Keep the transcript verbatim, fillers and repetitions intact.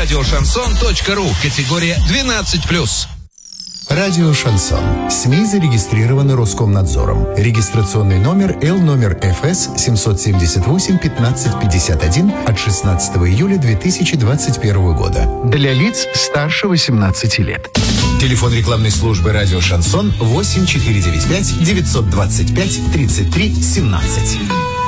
радиошансон точка ру. Категория двенадцать плюс. Радио «Шансон». СМИ зарегистрированы Роскомнадзором. Регистрационный номер Л номер Ф С семь семь восемь пятнадцать пятьдесят один от шестнадцатого июля две тысячи двадцать первого года. Для лиц старше восемнадцати лет. Телефон рекламной службы «Радио Шансон» восемь четыре девять пять девятьсот двадцать пять тридцать три семнадцать.